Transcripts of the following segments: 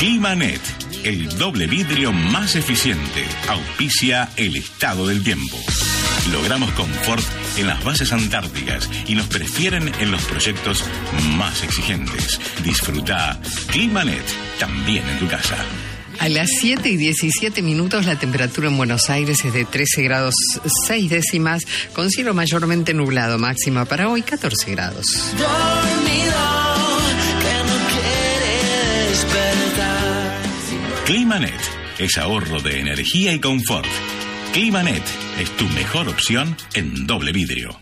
Climanet, el doble vidrio más eficiente, auspicia el estado del tiempo. Logramos confort en las bases antárticas y nos prefieren en los proyectos más exigentes. Disfruta Climanet también en tu casa. A las 7:17 la temperatura en Buenos Aires es de 13 grados 6 décimas, con cielo mayormente nublado, máxima para hoy 14 grados. Climanet es ahorro de energía y confort. Climanet es tu mejor opción en doble vidrio.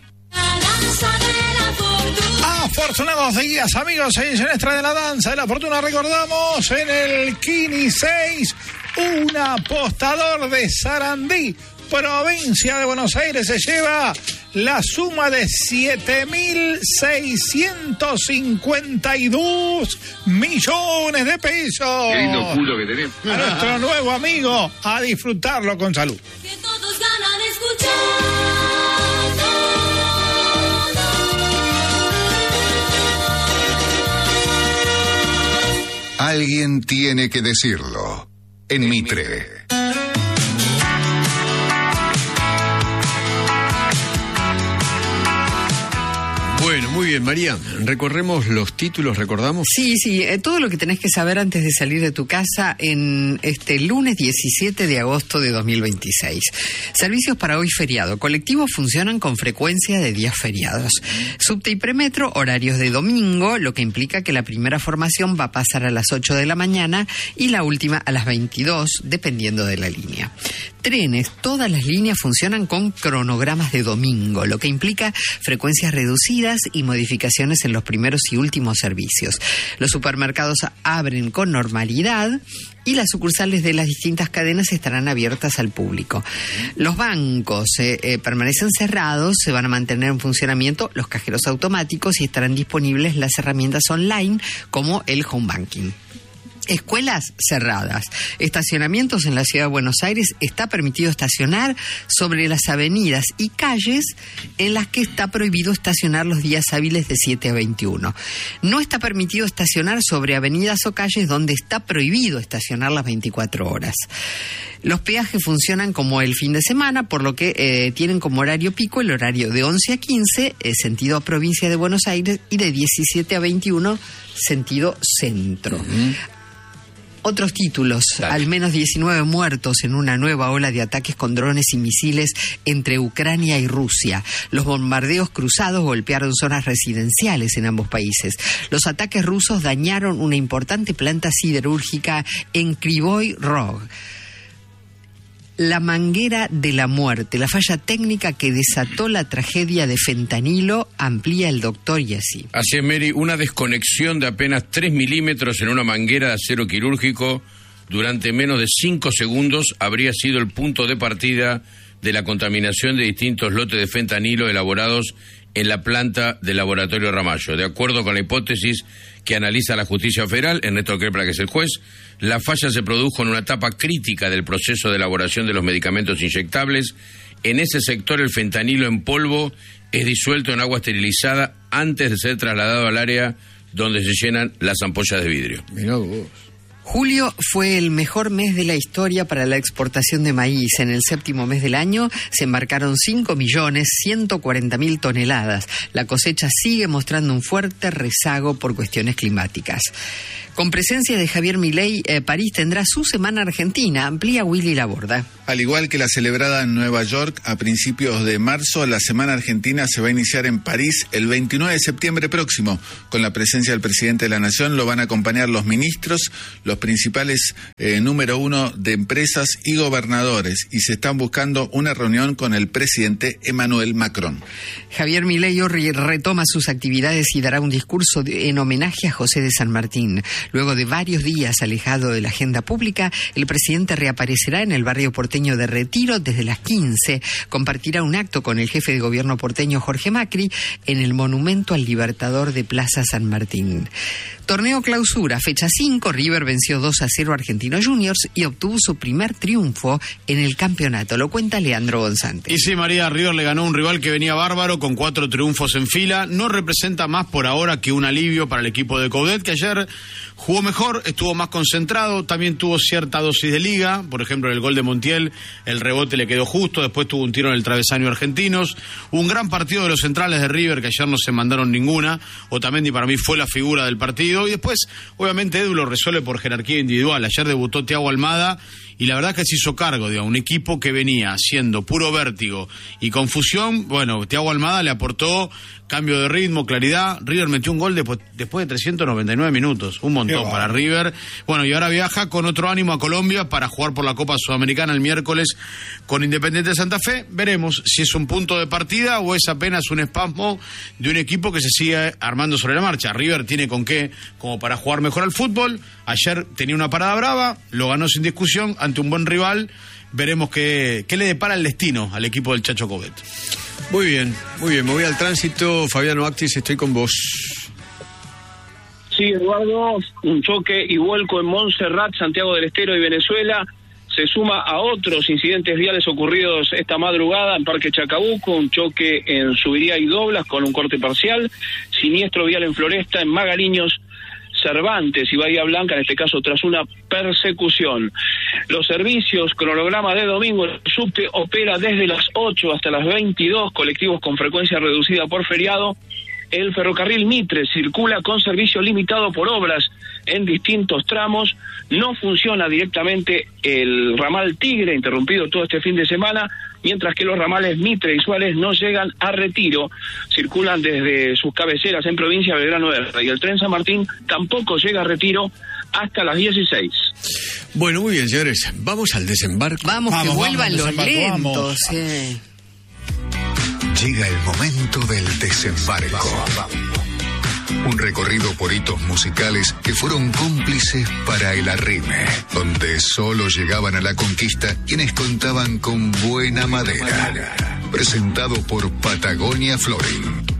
Afortunados días, amigos y siniestra de la danza de la fortuna. Recordamos en el Kini 6, un apostador de Sarandí, provincia de Buenos Aires, se lleva la suma de 7.652 millones de pesos. Qué lindo culo que tenemos. A nuestro nuevo amigo, a disfrutarlo con salud. Que todos ganan escuchando. Alguien tiene que decirlo. En Mitre. Bueno, muy bien, María. ¿Recorremos los títulos, recordamos? Sí, todo lo que tenés que saber antes de salir de tu casa en este lunes 17 de agosto de 2026. Servicios para hoy feriado. Colectivos funcionan con frecuencia de días feriados. Subte y premetro, horarios de domingo, lo que implica que la primera formación va a pasar a las 8 de la mañana y la última a las 22, dependiendo de la línea. Trenes, todas las líneas funcionan con cronogramas de domingo, lo que implica frecuencias reducidas y modificaciones en los primeros y últimos servicios. Los supermercados abren con normalidad y las sucursales de las distintas cadenas estarán abiertas al público. Los bancos permanecen cerrados, se van a mantener en funcionamiento los cajeros automáticos y estarán disponibles las herramientas online como el home banking. Escuelas cerradas. Estacionamientos en la ciudad de Buenos Aires. Está permitido estacionar sobre las avenidas y calles en las que está prohibido estacionar los días hábiles de 7 a 21. No está permitido estacionar sobre avenidas o calles donde está prohibido estacionar las 24 horas. Los peajes funcionan como el fin de semana, por lo que tienen como horario pico el horario de 11 a 15, sentido a provincia de Buenos Aires, y de 17 a 21, sentido centro. Uh-huh. Otros títulos, al menos 19 muertos en una nueva ola de ataques con drones y misiles entre Ucrania y Rusia. Los bombardeos cruzados golpearon zonas residenciales en ambos países. Los ataques rusos dañaron una importante planta siderúrgica en Kryvyi Rog. La manguera de la muerte, la falla técnica que desató la tragedia de fentanilo, amplía el doctor y así. Así es, Mary, una desconexión de apenas 3 milímetros en una manguera de acero quirúrgico durante menos de 5 segundos habría sido el punto de partida de la contaminación de distintos lotes de fentanilo elaborados en la planta del laboratorio Ramallo. De acuerdo con la hipótesis que analiza la justicia federal, Ernesto Krepla, que es el juez, la falla se produjo en una etapa crítica del proceso de elaboración de los medicamentos inyectables. En ese sector el fentanilo en polvo es disuelto en agua esterilizada antes de ser trasladado al área donde se llenan las ampollas de vidrio. Mirá vos. Julio fue el mejor mes de la historia para la exportación de maíz. En el séptimo mes del año se embarcaron 5.140.000 toneladas. La cosecha sigue mostrando un fuerte rezago por cuestiones climáticas. Con presencia de Javier Milei, París tendrá su semana argentina, amplía Willy Laborda. Al igual que la celebrada en Nueva York a principios de marzo, la semana argentina se va a iniciar en París el 29 de septiembre próximo. Con la presencia del presidente de la Nación lo van a acompañar los ministros, los principales número 1 de empresas y gobernadores, y se están buscando una reunión con el presidente Emmanuel Macron. Javier Milei retoma sus actividades y dará un discurso en homenaje a José de San Martín. Luego de varios días alejado de la agenda pública, el presidente reaparecerá en el barrio porteño porteño de retiro. Desde las 15 compartirá un acto con el jefe de gobierno porteño Jorge Macri en el Monumento al Libertador de Plaza San Martín. Torneo Clausura, fecha 5, River venció 2-0 a Argentinos Juniors y obtuvo su primer triunfo en el campeonato. Lo cuenta Leandro Gonzante. Y sí, María, River le ganó a un rival que venía bárbaro con 4 triunfos en fila. No representa más por ahora que un alivio para el equipo de Coudet, que ayer jugó mejor, estuvo más concentrado, también tuvo cierta dosis de liga. Por ejemplo, en el gol de Montiel, el rebote le quedó justo, después tuvo un tiro en el travesaño Argentinos. Un gran partido de los centrales de River, que ayer no se mandaron ninguna. Otamendi para mí fue la figura del partido. Y después, obviamente, Edu lo resuelve por jerarquía individual. Ayer debutó Thiago Almada y la verdad que se hizo cargo de un equipo que venía haciendo puro vértigo y confusión. Bueno, Thiago Almada le aportó cambio de ritmo, claridad. River metió un gol después de 399 minutos, un montón para River. Bueno, y ahora viaja con otro ánimo a Colombia para jugar por la Copa Sudamericana el miércoles con Independiente de Santa Fe. Veremos si es un punto de partida o es apenas un espasmo de un equipo que se sigue armando sobre la marcha. River tiene con qué, como para jugar mejor al fútbol. Ayer tenía una parada brava, lo ganó sin discusión ante un buen rival. Veremos qué le depara el destino al equipo del Chacho Coudet. Muy bien, me voy al tránsito. Fabiano Actis, estoy con vos. Sí, Eduardo, un choque y vuelco en Montserrat, Santiago del Estero y Venezuela. Se suma a otros incidentes viales ocurridos esta madrugada en Parque Chacabuco, un choque en Subiría y Doblas con un corte parcial, siniestro vial en Floresta, en Magariños, Cervantes y Bahía Blanca, en este caso tras una persecución. Los servicios, cronograma de domingo, el subte opera desde las 8 hasta las 22, colectivos con frecuencia reducida por feriado. El ferrocarril Mitre circula con servicio limitado por obras en distintos tramos. No funciona directamente el ramal Tigre, interrumpido todo este fin de semana, mientras que los ramales Mitre y Suárez no llegan a Retiro, circulan desde sus cabeceras en provincia de Belgrano Verde, y el tren San Martín tampoco llega a Retiro hasta las 16. Bueno, muy bien, señores, vamos al desembarco. Vamos, que vuelvan los lentos. Llega el momento del desembarco. Un recorrido por hitos musicales que fueron cómplices para el arrime, donde solo llegaban a la conquista quienes contaban con buena madera. Presentado por Patagonia Flooring.